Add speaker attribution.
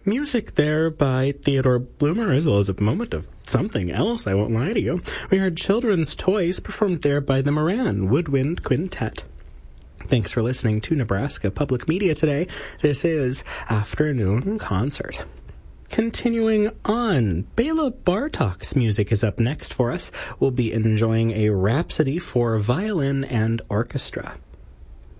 Speaker 1: Music there by Theodore Bloomer, as well as a moment of something else, I won't lie to you. We heard Children's Toys performed there by the Moran Woodwind Quintet. Thanks for listening to Nebraska Public Media today. This is Afternoon Concert. Continuing on, Bela Bartok's music is up next for us. We'll be enjoying a Rhapsody for violin and orchestra.